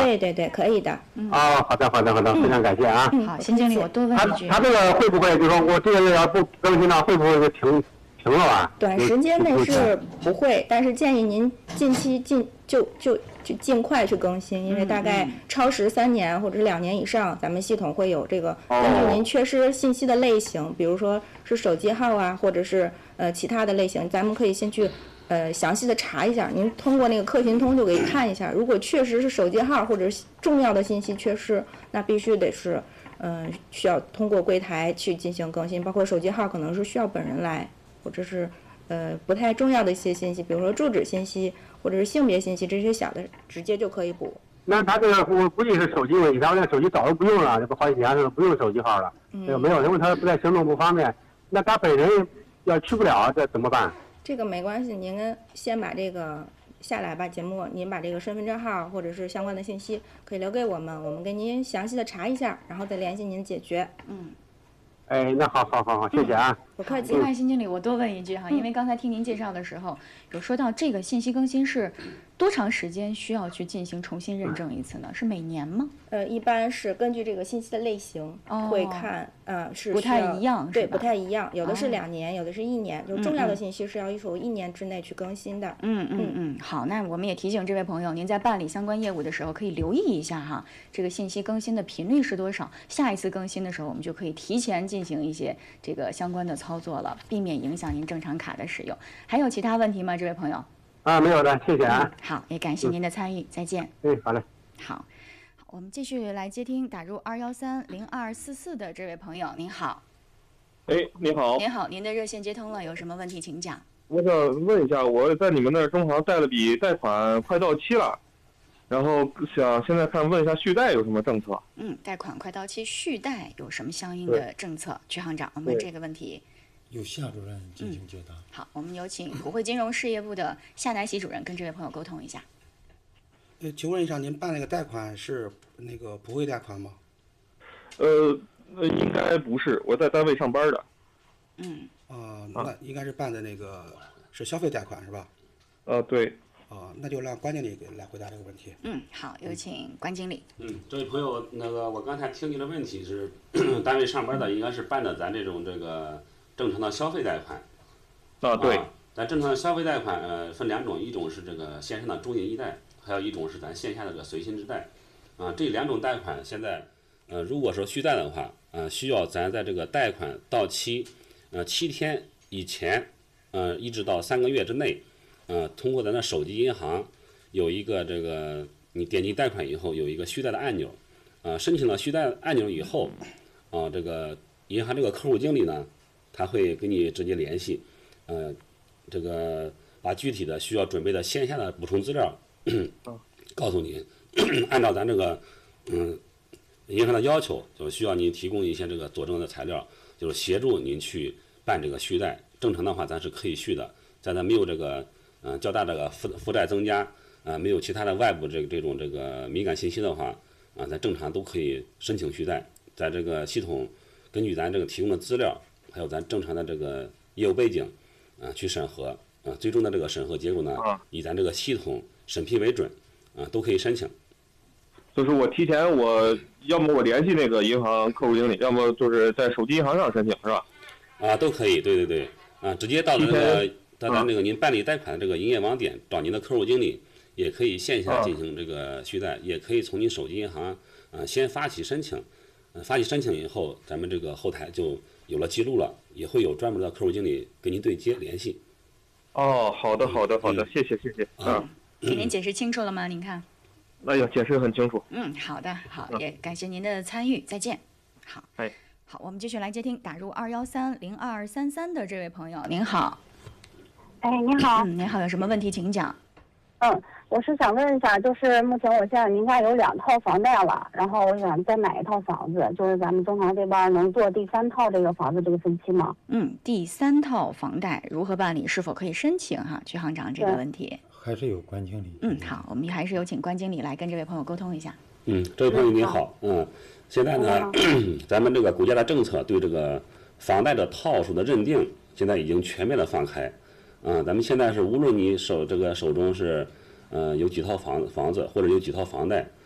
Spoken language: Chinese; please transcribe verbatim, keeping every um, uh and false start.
对对对，可以的。 嗯、哦，好的好的好的，非常感谢啊。 嗯、好，辛经理，我多问一句， 他他这个会不会就是说我这个月要不更新了，会不会就停停了啊？ 短时间内是不会，但是建议您近期尽就就就尽快去更新，因为大概超时三年或者是两年以上，咱们系统会有这个根据您缺失信息的类型，比如说是手机号啊，或者是呃其他的类型，咱们可以先去呃详细的查一下。您通过那个客勤通就可以看一下，如果确实是手机号或者是重要的信息缺失，那必须得是嗯、呃、需要通过柜台去进行更新，包括手机号可能是需要本人来，或者是呃不太重要的一些信息，比如说住址信息或者是性别信息，这些小的直接就可以补。 那他这个我估计是手机问题，他那手机早就不用了，这不好几年了，不用手机号了， 嗯、 这个没有，因为他不在行动不方便。那他本人要去不了，这怎么办？ 这个没关系，您先把这个下来吧，节目您把这个身份证号或者是相关的信息可以留给我们，我们给您详细的查一下，然后再联系您解决。 嗯。 哎，那好好好好，谢谢啊。 不客气。 另外，辛经理，我多问一句哈，因为刚才听您介绍的时候，有说到这个信息更新是多长时间需要去进行重新认证一次呢？是每年吗？ 呃，一般是根据这个信息的类型、 哦、 会看，呃，是不太一样， 对，不太一样，有的是两年，哦、有的是一年，就重要的信息是要求一年之内去更新的。 嗯嗯嗯，好，那我们也提醒这位朋友，您在办理相关业务的时候可以留意一下哈，这个信息更新的频率是多少，下一次更新的时候我们就可以提前进行一些这个相关的操作了，避免影响您正常卡的使用。还有其他问题吗，这位朋友？ 啊，没有的，谢谢啊。 嗯、好，也感谢您的参与，嗯、再见。 嗯，好嘞。 好。我们继续来接听打入二幺三零二四四的这位朋友，您好。 哎，你好。 您好，您的热线接通了，有什么问题请讲。 我想问一下，我在你们那儿中行贷了笔贷款快到期了，然后想现在看问一下续贷有什么政策？ 嗯，贷款快到期，续贷有什么相应的政策？区行长，我们这个问题由夏主任进行解答。嗯、 好，我们有请普惠金融事业部的夏乃喜主任跟这位朋友沟通一下。 呃，请问一下，您办那个贷款是那个普惠贷款吗？ 呃，应该不是，我在单位上班的。 嗯。 啊、呃，那应该是办的那个是消费贷款是吧？ 呃，对。 啊、呃，那就让关经理来回答这个问题。 嗯，好，有请关经理。 嗯，这位朋友，那个我刚才听您的问题是，单位上班的应该是办的咱这种这个正常的消费贷款。 啊，对。 啊、咱正常的消费贷款呃分两种，一种是这个线上的中银易贷。还有一种是咱线下的这个随心之贷，啊，这两种贷款现在，呃，如果说续贷的话，呃，需要咱在这个贷款到期，呃，七天以前，呃，一直到三个月之内，呃，通过咱的手机银行有一个这个，你点击贷款以后有一个续贷的按钮，呃，申请了续贷按钮以后，啊、呃，这个银行这个客户经理呢，他会跟你直接联系，呃，这个把具体的需要准备的线下的补充资料。告诉您，按照咱这个嗯银行的要求，就需要您提供一些这个佐证的材料，就是协助您去办这个续贷。正常的话，咱是可以续的，在咱没有这个嗯、呃、较大这个负负债增加啊、呃，没有其他的外部这个这种这个敏感信息的话啊、呃，咱正常都可以申请续贷。在这个系统根据咱这个提供的资料，还有咱正常的这个业务背景啊、呃、去审核啊、呃，最终的这个审核结果呢，以咱这个系统审批为准，啊，都可以申请。 就是我提前我要么我联系那个银行客户经理，要么就是在手机银行上申请，是吧？ 啊，都可以，对对对，啊，直接到那个到咱那个您办理贷款的这个营业网点找您的客户经理，也可以线下进行这个续贷，也可以从您手机银行啊先发起申请，呃，发起申请以后，咱们这个后台就有了记录了，也会有专门的客户经理跟您对接联系。 哦，好的好的好的， 嗯、 谢谢谢谢啊。 给您解释清楚了吗？您看。 哎呀，解释得很清楚。 嗯，好的，好，也感谢您的参与，再见。好， 哎， 好，我们继续来接听打入二幺三零二三三的这位朋友，您好。 哎，你好。 嗯，您好，有什么问题请讲。 嗯，我是想问一下，就是目前我现在名下有两套房贷了，然后我想再买一套房子，就是咱们中行这边能做第三套这个房子这个分期吗？ 嗯，第三套房贷如何办理？是否可以申请？哈，区行长这个问题。 还是有关经理。 嗯，好，我们还是有请关经理来跟这位朋友沟通一下。 嗯，这位朋友您好，嗯，现在呢，咱们这个国家的政策对这个房贷的套数的认定，现在已经全面的放开。嗯，咱们现在是无论你手这个手中是，呃，有几套房房子或者有几套房贷，